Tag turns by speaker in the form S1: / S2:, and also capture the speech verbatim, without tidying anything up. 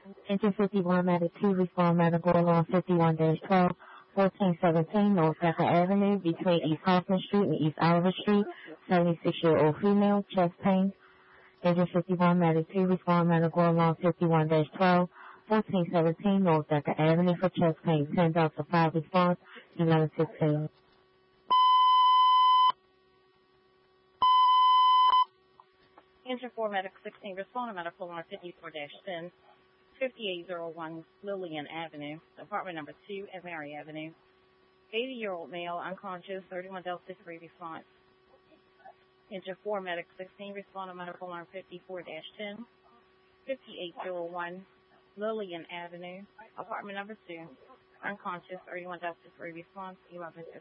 S1: Engine fifty-one Medic two, respond medical along fifty-one twelve, fourteen seventeen North Second Avenue between East Hoffman Street and East Oliver Street, seventy-six-year-old female, chest pain. Engine fifty-one Medic two, respond medical along fifty-one twelve, fourteen seventeen North Second Avenue for chest pain, ten Delta five response, eleven sixteen.
S2: Engine four Medic sixteen, respond medical alarm fifty-four ten, fifty-eight oh one Lillian Avenue, apartment number two at Mary Avenue. eighty-year-old male, unconscious, thirty-one Delta three response. Engine four Medic sixteen, respond to medical alarm fifty-four ten, fifty-eight oh one Lillian Avenue, apartment number two, unconscious, thirty-one Delta three response, eleven fifteen.